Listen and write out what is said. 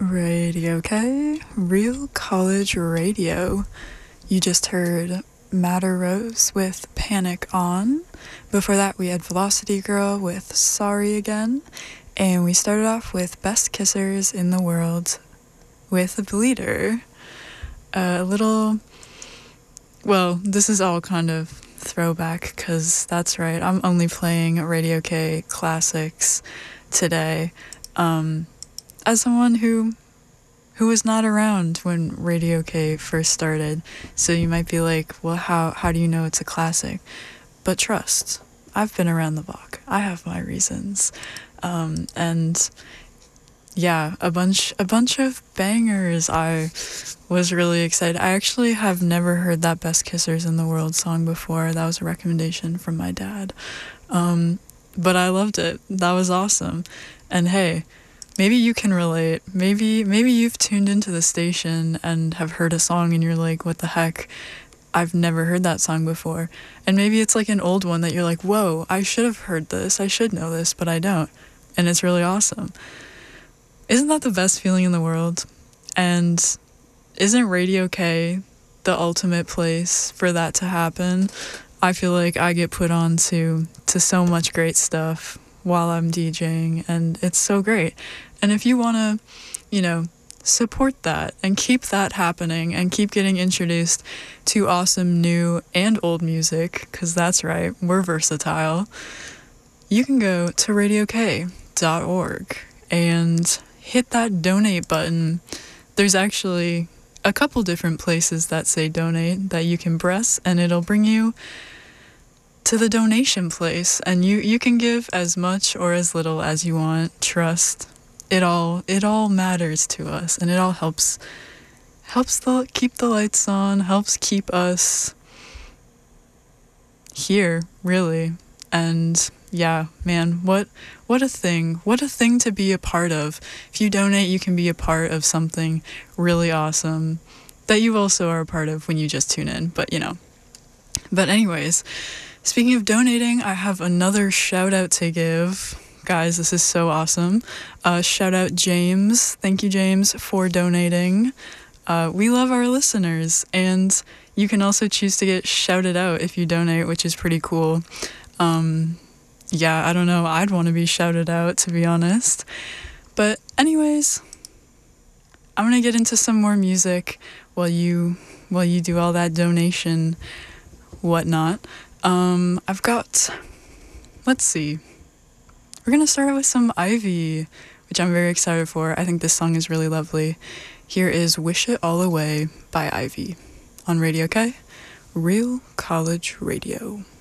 Radio K, Real College Radio. You just heard Matter Rose with Panic On. Before that, we had Velocity Girl with Sorry Again. And we started off with Best Kissers in the World with Bleeder. A little... Well, this is all kind of throwback, because that's right, I'm only playing Radio K classics today. As someone who was not around when Radio K first started, so you might be like, well, how do you know it's a classic? But trust, I've been around the block. I have my reasons. And yeah, a bunch of bangers. I was really excited. I actually have never heard that Best Kissers in the World song before. That was a recommendation from my dad. But I loved it. That was awesome. And hey, maybe you can relate. Maybe you've tuned into the station and have heard a song and you're like, what the heck? I've never heard that song before. And maybe it's like an old one that you're like, whoa, I should have heard this. I should know this, but I don't. And it's really awesome. Isn't that the best feeling in the world? And isn't Radio K the ultimate place for that to happen? I feel like I get put on to so much great stuff while I'm DJing, and it's so great. And if you want to, support that and keep that happening and keep getting introduced to awesome new and old music, because that's right, we're versatile, you can go to radiok.org and hit that donate button. There's actually a couple different places that say donate that you can press, and it'll bring you to the donation place, and you can give as much or as little as you want. Trust, it all matters to us, and it all helps keep the lights on, helps keep us here, really. And yeah, man, what a thing to be a part of. If you donate, you can be a part of something really awesome that you also are a part of when you just tune in, but anyways, speaking of donating, I have another shout out to give. Guys, this is so awesome. Shout out James. Thank you, James, for donating. We love our listeners, and you can also choose to get shouted out if you donate, which is pretty cool. Yeah, I don't know. I'd want to be shouted out, to be honest. But anyways, I'm going to get into some more music while you do all that donation whatnot. I've got, let's see. We're going to start out with some Ivy, which I'm very excited for. I think this song is really lovely. Here is Wish It All Away by Ivy on Radio K, Real College Radio.